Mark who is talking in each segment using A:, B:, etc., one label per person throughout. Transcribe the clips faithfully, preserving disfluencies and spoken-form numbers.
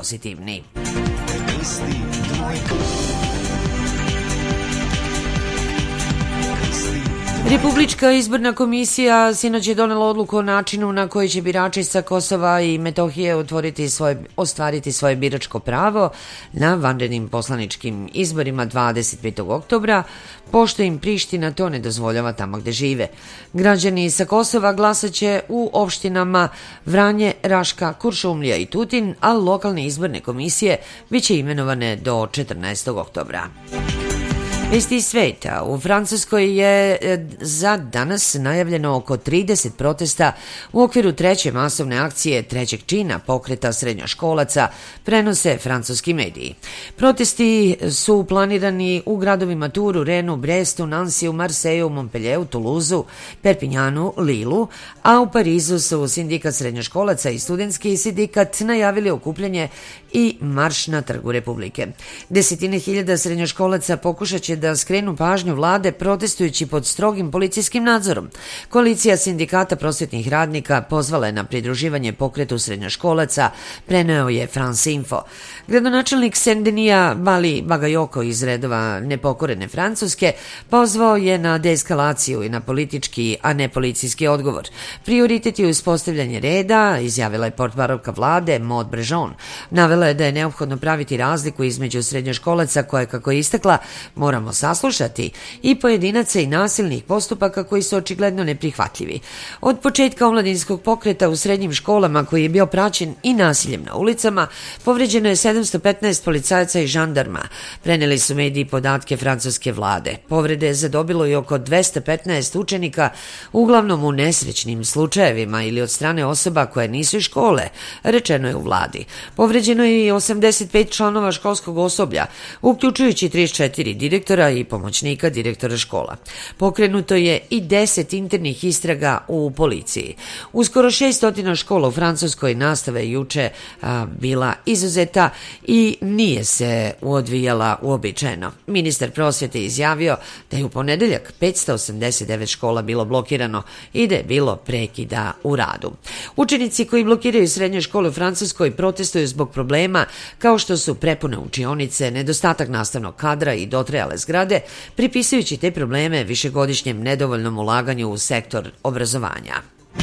A: pozitivni. Republička izborna komisija sinoć je donela odluku o načinu na koji će birači sa Kosova i Metohije otvoriti svoje, ostvariti svoje biračko pravo na vanrednim poslaničkim izborima dvadeset petog oktobra, pošto im Priština to ne dozvoljava tamo gde žive. Građani sa Kosova glasaće u opštinama Vranje, Raška, Kuršumlija i Tutin, a lokalne izborne komisije biće imenovane do četrnaestog oktobra. Vesti iz sveta. U Francuskoj je za danas najavljeno oko trideset protesta u okviru treće masovne akcije trećeg čina pokreta srednjoškolaca, prenose francuski mediji. Protesti su planirani u gradovima Turu, Renu, Brestu, Nansiju, Marseju, Montpellieru, Toulouseu, Perpignanu, Lilu, a u Parizu su sindikat srednjoškolaca i studentski sindikat najavili okupljanje i marš na Trgu Republike. Desetine hiljada srednjoškolaca pokušat će da skrenu pažnju vlade protestujući pod strogim policijskim nadzorom. Koalicija sindikata prosvetnih radnika pozvala je na pridruživanje pokretu srednjoškolaca, preneo je France Info. Gradonačelnik Saint-Denis Bali Bagayoko iz redova nepokorene Francuske pozvao je na deeskalaciju i na politički, a ne policijski odgovor. Prioritet je uspostavljanje reda, izjavila je portparolka vlade Maud Brejon. Navela je da je neophodno praviti razliku između srednjoškolaca koje, kako je istakla, moramo saslušati, i pojedinaca i nasilnih postupaka koji su očigledno neprihvatljivi. Od početka omladinskog pokreta u srednjim školama, koji je bio praćen i nasiljem na ulicama, povređeno je sedamsto petnaest policajaca i žandarma. Preneli su mediji podatke francuske vlade. Povrede je zadobilo i oko dvesta petnaest učenika, uglavnom u nesrećnim slučajevima ili od strane osoba koje nisu iz škole, rečeno je u vladi. Povređeno je i osamdeset pet članova školskog osoblja, uključujući trideset četiri direktora i pomoćnika direktora škola. Pokrenuto je i deset internih istraga u policiji. U skoro šeststo škola u Francuskoj nastava je juče a, bila izuzeta i nije se odvijala uobičajeno. Ministar prosvjete izjavio da je u ponedeljak petsto osamdeset devet škola bilo blokirano i da je bilo prekida u radu. Učenici koji blokiraju srednje škole u Francuskoj protestuju zbog problema kao što su prepune učionice, nedostatak nastavnog kadra i dotrajale zgrade, pripisujući te probleme višegodišnjem nedovoljnom ulaganju u sektor obrazovanja.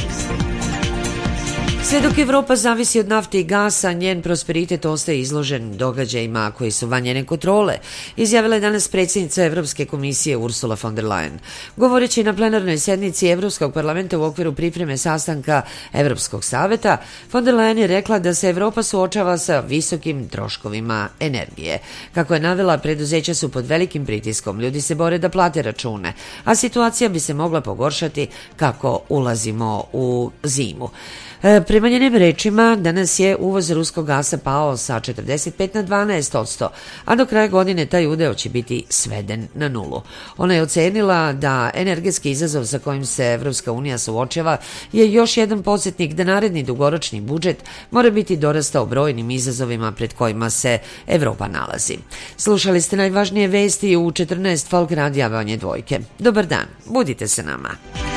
A: Sve dok Evropa zavisi od nafte i gasa, njen prosperitet ostaje izložen događajima koji su van njene kontrole, izjavila je danas predsjednica Evropske komisije Ursula von der Leyen. Govoreći na plenarnoj sednici Evropskog parlamenta u okviru pripreme sastanka Evropskog saveta, von der Leyen je rekla da se Evropa suočava sa visokim troškovima energije. Kako je navela, preduzeća su pod velikim pritiskom, ljudi se bore da plate račune, a situacija bi se mogla pogoršati kako ulazimo u zimu. Prema njenim rečima, danas je uvoz ruskog gasa pao sa četrdeset pet na dvanaest posto, a do kraja godine taj udeo će biti sveden na nulu. Ona je ocenila da energetski izazov sa kojim se Evropska unija suočava je još jedan podsjetnik da naredni dugoročni budžet mora biti dorastao brojnim izazovima pred kojima se Evropa nalazi. Slušali ste najvažnije vesti u četrnaest Folk radija Banje Dvojke. Dobar dan, budite se nama.